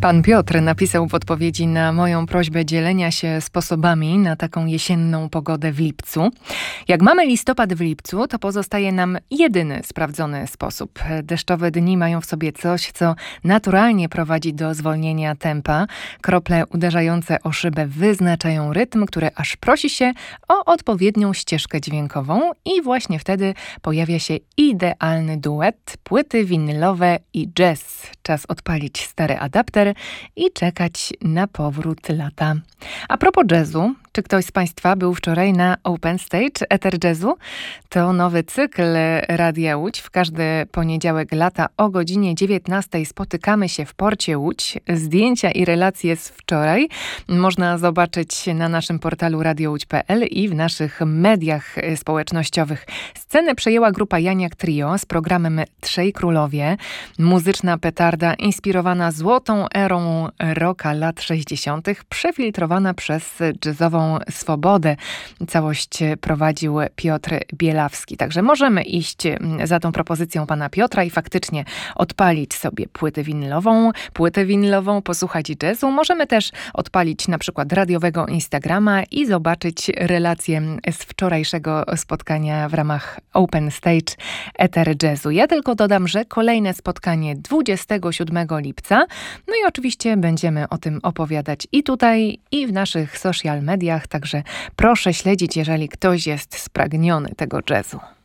Pan Piotr napisał w odpowiedzi na moją prośbę dzielenia się sposobami na taką jesienną pogodę w lipcu. Jak mamy listopad w lipcu, to pozostaje nam jedyny sprawdzony sposób. Deszczowe dni mają w sobie coś, co naturalnie prowadzi do zwolnienia tempa. Krople uderzające o szybę wyznaczają rytm, który aż prosi się o odpowiednią ścieżkę dźwiękową i właśnie wtedy pojawia się idealny duet, płyty winylowe i jazz. Czas odpalić stary adapter i czekać na powrót lata. A propos jazzu, czy ktoś z Państwa był wczoraj na Open Stage Eter Jazzu? To nowy cykl Radia Łódź. W każdy poniedziałek lata o godzinie 19 spotykamy się w porcie Łódź. Zdjęcia i relacje z wczoraj można zobaczyć na naszym portalu radiołódź.pl i w naszych mediach społecznościowych. Scenę przejęła grupa Janiak Trio z programem Trzej Królowie. Muzyczna petarda inspirowana złotą erą rocka lat 60., przefiltrowana przez jazzową swobodę. Całość prowadził Piotr Bielawski. Także możemy iść za tą propozycją pana Piotra i faktycznie odpalić sobie płytę winylową, posłuchać jazzu. Możemy też odpalić na przykład radiowego Instagrama i zobaczyć relacje z wczorajszego spotkania w ramach Open Stage Eter Jazzu. Ja tylko dodam, że kolejne spotkanie 27 lipca. No i oczywiście będziemy o tym opowiadać i tutaj, i w naszych social mediach. Także proszę śledzić, jeżeli ktoś jest spragniony tego jazzu.